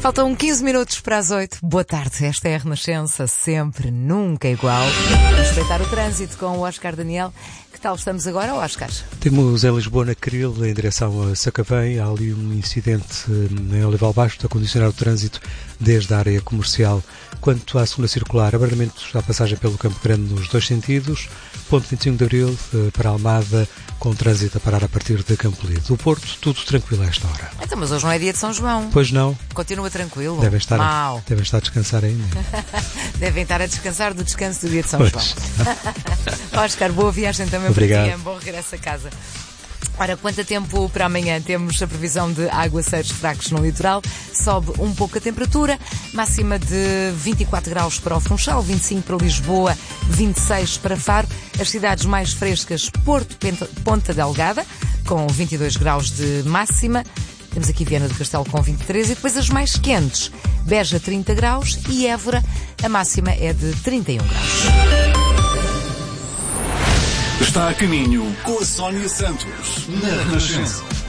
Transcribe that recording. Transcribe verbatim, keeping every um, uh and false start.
Faltam quinze minutos para as oito. Boa tarde, esta é a Renascença, sempre, nunca igual. Vamos espreitar o trânsito com o Oscar Daniel. Que tal estamos agora, Oscar? Temos em Lisboa, na Cril, em direção a Sacavém. Há ali um incidente em Olival Baixo a condicionar o trânsito desde a área comercial. Quanto à segunda circular, abrandamentos à passagem pelo Campo Grande nos dois sentidos. Ponto vinte e cinco de Abril para Almada, com trânsito a parar a partir de Campolide. Do Porto, tudo tranquilo a esta hora. Então, mas hoje não é dia de São João. Pois não. Continua tranquilo. Devem estar, Mal. devem estar a descansar ainda. Devem estar a descansar do descanso do dia de São Pois. João. Oscar, boa viagem também. Obrigado. Para ti. Bom regresso a casa. Ora, quanto a tempo para amanhã? Temos a previsão de aguaceiros fracos no litoral, sobe um pouco a temperatura, máxima de vinte e quatro graus para o Funchal, vinte e cinco para Lisboa, vinte e seis para Faro. As cidades mais frescas, Porto, Ponta Delgada, com vinte e dois graus de máxima. Temos aqui Viana do Castelo com vinte e três e depois as mais quentes, Beja trinta graus e Évora, a máxima é de trinta e um graus. Está a caminho com a Sónia Santos, na Renascença.